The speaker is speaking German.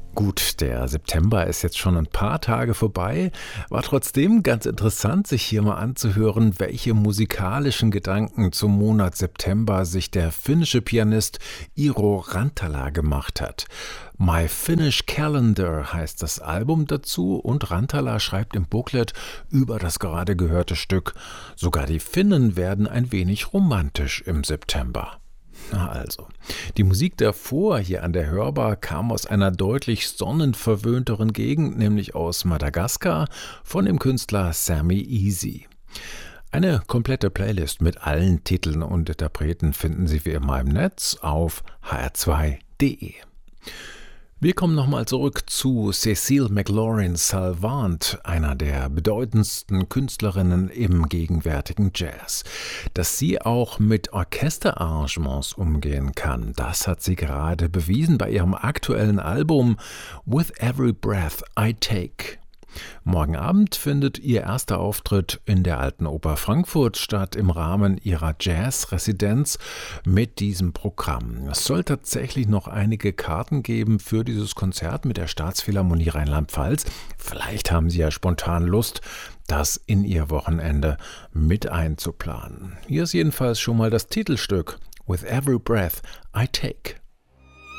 Gut, der September ist jetzt schon ein paar Tage vorbei, war trotzdem ganz interessant, sich hier mal anzuhören, welche musikalischen Gedanken zum Monat September sich der finnische Pianist Iro Rantala gemacht hat. My Finnish Calendar heißt das Album dazu und Rantala schreibt im Booklet über das gerade gehörte Stück. Sogar die Finnen werden ein wenig romantisch im September. Na also, die Musik davor hier an der Hörbar kam aus einer deutlich sonnenverwöhnteren Gegend, nämlich aus Madagaskar, von dem Künstler Sammy Easy. Eine komplette Playlist mit allen Titeln und Interpreten finden Sie wie immer im Netz auf hr2.de. Wir kommen nochmal zurück zu Cécile McLaurin-Salvant, einer der bedeutendsten Künstlerinnen im gegenwärtigen Jazz. Dass sie auch mit Orchesterarrangements umgehen kann, das hat sie gerade bewiesen bei ihrem aktuellen Album With Every Breath I Take. Morgen Abend findet ihr erster Auftritt in der Alten Oper Frankfurt statt im Rahmen ihrer Jazz-Residenz mit diesem Programm. Es soll tatsächlich noch einige Karten geben für dieses Konzert mit der Staatsphilharmonie Rheinland-Pfalz. Vielleicht haben Sie ja spontan Lust, das in Ihr Wochenende mit einzuplanen. Hier ist jedenfalls schon mal das Titelstück With Every Breath I Take.